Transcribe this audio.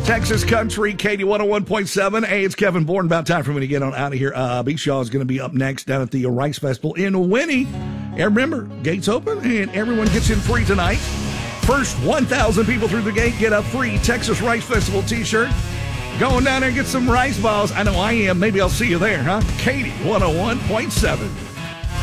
Texas Country, Katie 101.7. Hey, it's Kevin Bourne. About time for me to get on out of here. B. Shaw is going to be up next down at the Rice Festival in Winnie. And remember, gates open and everyone gets in free tonight. First 1,000 people through the gate get a free Texas Rice Festival t-shirt. Going down there and get some rice balls. I know I am. Maybe I'll see you there, huh? Katie 101.7.